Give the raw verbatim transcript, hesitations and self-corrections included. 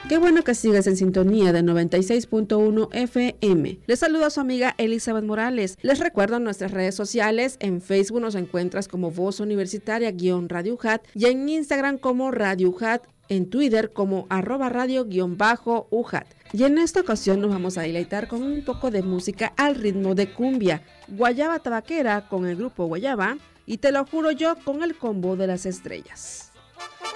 Qué bueno que sigues en sintonía de noventa y seis punto uno F M. Les saluda a su amiga Elizabeth Morales. Les recuerdo nuestras redes sociales. En Facebook nos encuentras como Voz Universitaria-Radio U J A T y en Instagram como Radio U J A T, en Twitter como arroba radio-U J A T. Y en esta ocasión nos vamos a deleitar con un poco de música al ritmo de cumbia. Guayaba Tabaquera con el grupo Guayaba y Te lo juro yo con el combo de las estrellas.